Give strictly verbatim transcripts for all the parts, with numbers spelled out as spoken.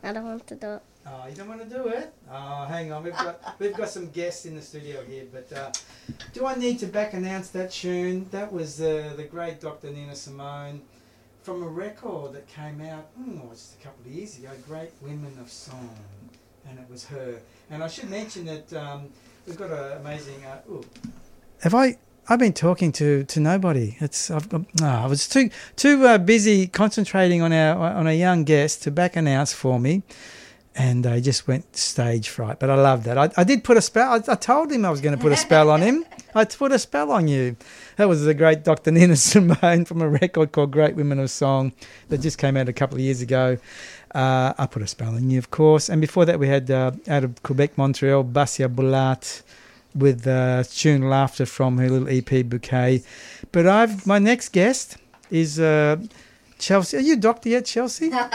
I don't want to do it. Oh, you don't want to do it? Oh, hang on. We've got we've got some guests in the studio here. But uh, do I need to back announce that tune? That was uh, the great Doctor Nina Simone from a record that came out oh, just a couple of years ago, Great Women of Song. And it was her. And I should mention that um, we've got an amazing... Uh, ooh. Have I... I've been talking to, to nobody. It's I've got, oh, I was too too uh, busy concentrating on our on a young guest to back announce for me, and I just went stage fright. But I love that. I, I did put a spell. I, I told him I was going to put a spell on him. I put a spell on you. That was the great Doctor Nina Simone from a record called Great Women of Song that just came out a couple of years ago. Uh, I put a spell on you, of course. And before that, we had uh, out of Quebec, Montreal, Basia Boulat with uh, tune Laughter from her little E P Bouquet. But I've my next guest is uh, Chelsea. Are you a doctor yet, Chelsea? not,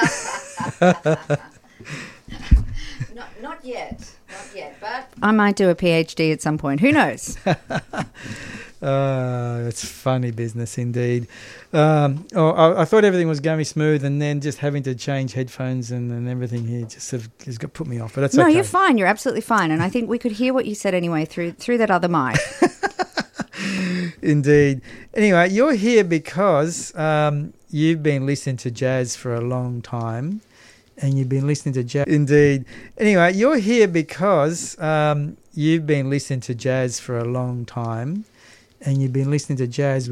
not yet, not yet, but I might do a PhD at some point. Who knows? Uh, it's funny business indeed. Um, oh, I, I thought everything was going to be smooth, and then just having to change headphones and, and everything here just sort of has got put me off. But that's no, okay. You're fine. You're absolutely fine, and I think we could hear what you said anyway through through that other mic. Indeed. Anyway, you're here because um, you've been listening to jazz for a long time, and you've been listening to jazz. Indeed. Anyway, you're here because um, you've been listening to jazz for a long time. And you've been listening to jazz